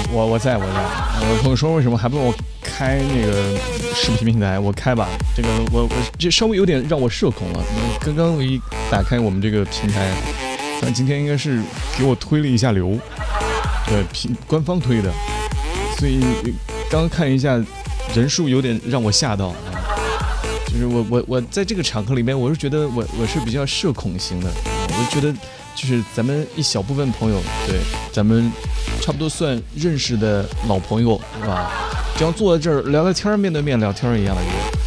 我在，我朋友说为什么还不让我开那个视频平台，我开吧。这个我这稍微有点让我社恐了。刚刚我一打开我们这个平台，但今天应该是给我推了一下流，对，官方推的，所以刚刚看一下人数有点让我吓到啊。就是我在这个场合里面，我是觉得我是比较社恐型的，我觉得就是咱们一小部分朋友，对，咱们差不多算认识的老朋友，是吧？只要坐在这儿聊聊天，面对面聊天一样的，